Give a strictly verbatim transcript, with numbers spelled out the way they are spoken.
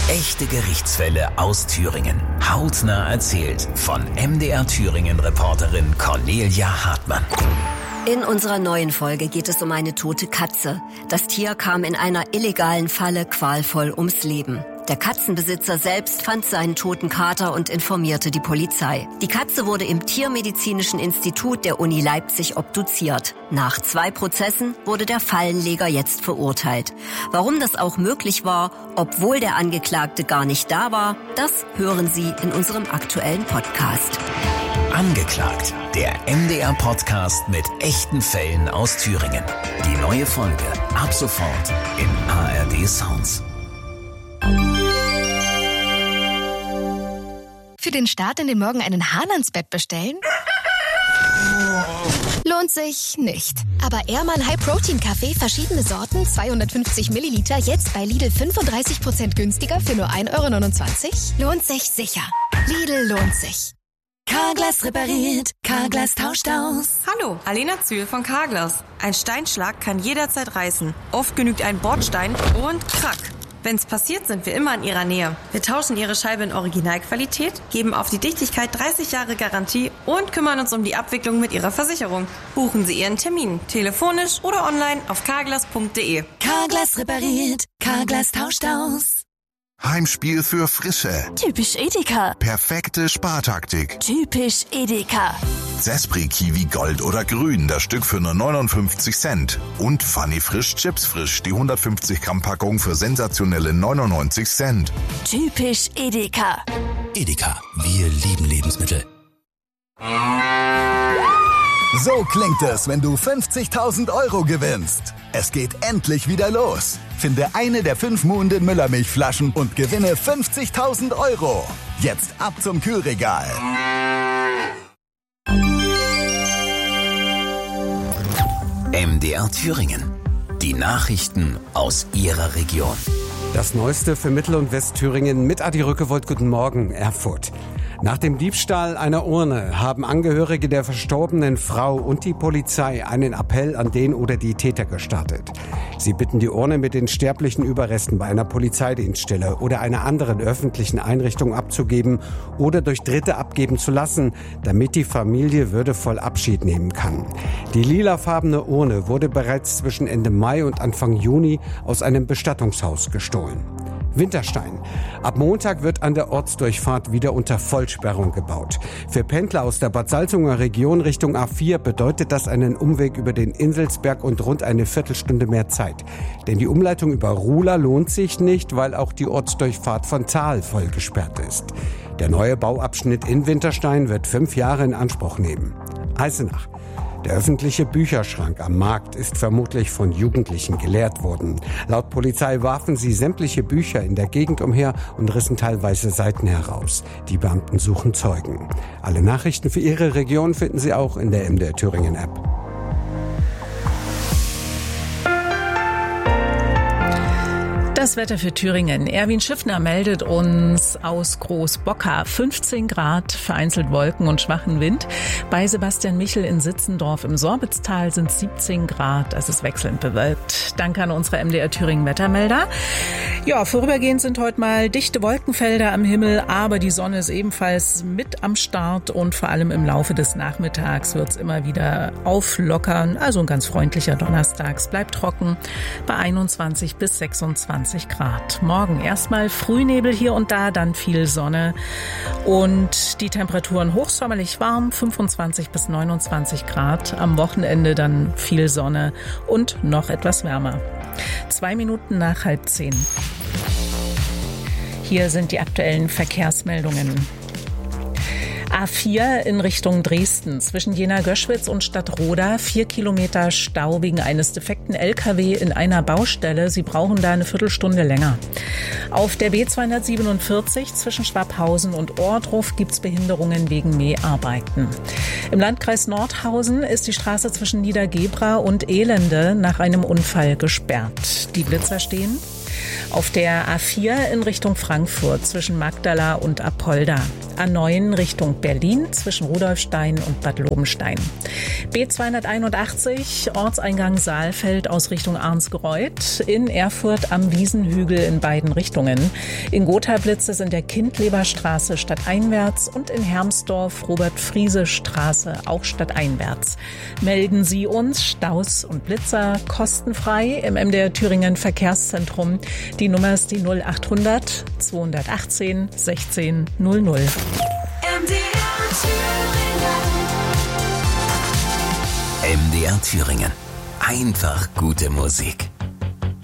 Echte Gerichtsfälle aus Thüringen. Hautnah erzählt von M D R Thüringen-Reporterin Cornelia Hartmann. In unserer neuen Folge geht es um eine tote Katze. Das Tier kam in einer illegalen Falle qualvoll ums Leben. Der Katzenbesitzer selbst fand seinen toten Kater und informierte die Polizei. Die Katze wurde im Tiermedizinischen Institut der Uni Leipzig obduziert. Nach zwei Prozessen wurde der Fallenleger jetzt verurteilt. Warum das auch möglich war, obwohl der Angeklagte gar nicht da war, das hören Sie in unserem aktuellen Podcast. Angeklagt, der M D R-Podcast mit echten Fällen aus Thüringen. Die neue Folge ab sofort in A R D Sounds. Für den Start in den Morgen einen Hahn ans Bett bestellen? Lohnt sich nicht. Aber Ehrmann High Protein Kaffee, verschiedene Sorten, zweihundertfünfzig Milliliter, jetzt bei Lidl fünfunddreißig Prozent günstiger für nur ein Euro neunundzwanzig? Lohnt sich sicher. Lidl lohnt sich. Carglass repariert, Carglass tauscht aus. Hallo, Alena Zühl von Carglass. Ein Steinschlag kann jederzeit reißen. Oft genügt ein Bordstein und krack. Wenn's passiert, sind wir immer in Ihrer Nähe. Wir tauschen Ihre Scheibe in Originalqualität, geben auf die Dichtigkeit dreißig Jahre Garantie und kümmern uns um die Abwicklung mit Ihrer Versicherung. Buchen Sie Ihren Termin, telefonisch oder online auf carglass punkt de. Carglass repariert, Carglass tauscht aus. Heimspiel für Frische. Typisch Edeka. Perfekte Spartaktik. Typisch Edeka. Zespri Kiwi Gold oder Grün, das Stück für nur neunundfünfzig Cent. Und Funny Frisch Chips Frisch, die hundertfünfzig Gramm Packung für sensationelle neunundneunzig Cent. Typisch Edeka. Edeka, wir lieben Lebensmittel. So klingt es, wenn du fünfzigtausend Euro gewinnst. Es geht endlich wieder los. Finde eine der fünf Muhnden Müllermilchflaschen und gewinne fünfzigtausend Euro. Jetzt ab zum Kühlregal. M D R Thüringen. Die Nachrichten aus Ihrer Region. Das Neueste für Mittel- und Westthüringen mit Adi Rückewold. Guten Morgen, Erfurt. Nach dem Diebstahl einer Urne haben Angehörige der verstorbenen Frau und die Polizei einen Appell an den oder die Täter gestartet. Sie bitten die Urne mit den sterblichen Überresten bei einer Polizeidienststelle oder einer anderen öffentlichen Einrichtung abzugeben oder durch Dritte abgeben zu lassen, damit die Familie würdevoll Abschied nehmen kann. Die lilafarbene Urne wurde bereits zwischen Ende Mai und Anfang Juni aus einem Bestattungshaus gestohlen. Winterstein. Ab Montag wird an der Ortsdurchfahrt wieder unter Vollsperrung gebaut. Für Pendler aus der Bad Salzunger Region Richtung A vier bedeutet das einen Umweg über den Inselsberg und rund eine Viertelstunde mehr Zeit. Denn die Umleitung über Ruhla lohnt sich nicht, weil auch die Ortsdurchfahrt von Zahl voll gesperrt ist. Der neue Bauabschnitt in Winterstein wird fünf Jahre in Anspruch nehmen. Eisenach. Der öffentliche Bücherschrank am Markt ist vermutlich von Jugendlichen geleert worden. Laut Polizei warfen sie sämtliche Bücher in der Gegend umher und rissen teilweise Seiten heraus. Die Beamten suchen Zeugen. Alle Nachrichten für Ihre Region finden Sie auch in der M D R Thüringen App. Das Wetter für Thüringen. Erwin Schiffner meldet uns aus Großbocker. fünfzehn Grad, vereinzelt Wolken und schwachen Wind. Bei Sebastian Michel in Sitzendorf im Sorbitztal sind siebzehn Grad. Es ist wechselnd bewölkt. Danke an unsere M D R Thüringen Wettermelder. Ja, vorübergehend sind heute mal dichte Wolkenfelder am Himmel, aber die Sonne ist ebenfalls mit am Start und vor allem im Laufe des Nachmittags wird es immer wieder auflockern. Also ein ganz freundlicher Donnerstag. Es bleibt trocken bei einundzwanzig bis sechsundzwanzig Grad. Morgen erstmal Frühnebel hier und da, dann viel Sonne und die Temperaturen hochsommerlich warm, fünfundzwanzig bis neunundzwanzig Grad. Am Wochenende dann viel Sonne und noch etwas wärmer. Zwei Minuten nach halb zehn. Hier sind die aktuellen Verkehrsmeldungen. A vier in Richtung Dresden zwischen Jena-Göschwitz und Stadtroda. Vier Kilometer Stau wegen eines defekten L K W in einer Baustelle. Sie brauchen da eine Viertelstunde länger. Auf der B zweihundertsiebenundvierzig zwischen Schwabhausen und Ohrdruf gibt es Behinderungen wegen Mäharbeiten. Im Landkreis Nordhausen ist die Straße zwischen Niedergebra und Elende nach einem Unfall gesperrt. Die Blitzer stehen. Auf der A vier in Richtung Frankfurt zwischen Magdala und Apolda. A neun Richtung Berlin zwischen Rudolfstein und Bad Lobenstein. B zweihunderteinundachtzig Ortseingang Saalfeld aus Richtung Arnsgereuth. In Erfurt am Wiesenhügel in beiden Richtungen. In Gotha Blitze sind der Kindleberstraße stadteinwärts und in Hermsdorf Robert-Friese-Straße auch stadteinwärts. Melden Sie uns Staus und Blitzer kostenfrei im M D R Thüringen Verkehrszentrum. Die Nummer ist die null achthundert zweihundertachtzehn sechzehn null null. M D R Thüringen. M D R Thüringen. Einfach gute Musik.